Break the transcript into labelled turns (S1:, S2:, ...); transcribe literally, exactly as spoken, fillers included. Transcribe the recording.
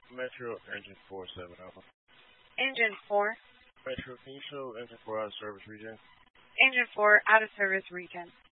S1: Metro engine four seven Alpha.
S2: Engine four.
S1: Metro, can you show engine four out of service regen?
S2: Engine four out of service regen.